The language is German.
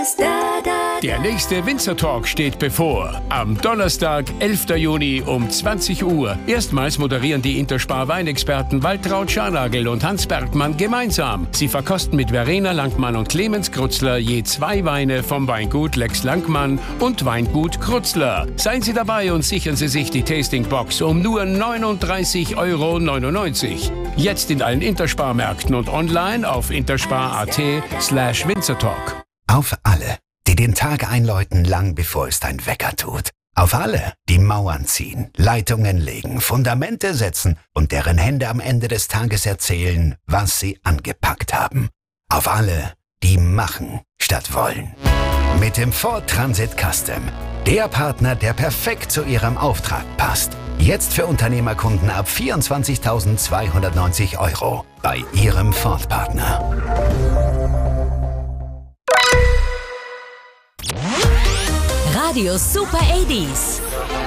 Der nächste Winzer Talk steht bevor. Am Donnerstag, 11. Juni um 20 Uhr. Erstmals moderieren die Interspar Weinexperten Waltraud Scharnagel und Hans Bergmann gemeinsam. Sie verkosten mit Verena Langmann und Clemens Krutzler je 2 Weine vom Weingut Lex Langmann und Weingut Krutzler. Seien Sie dabei und sichern Sie sich die Tastingbox um nur 39,99 €. Jetzt in allen Interspar-Märkten und online auf interspar.at/Winzertalk. Auf alle, die den Tag einläuten, lang bevor es dein Wecker tut. Auf alle, die Mauern ziehen, Leitungen legen, Fundamente setzen und deren Hände am Ende des Tages erzählen, was sie angepackt haben. Auf alle, die machen statt wollen. Mit dem Ford Transit Custom. Der Partner, der perfekt zu Ihrem Auftrag passt. Jetzt für Unternehmerkunden ab 24.290 € bei Ihrem Ford-Partner. Radio Super 80s.